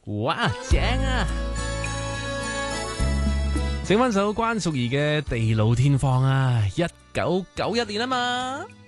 哇，正啊！整翻首關淑怡嘅《地老天荒》啊，1991年啊嘛。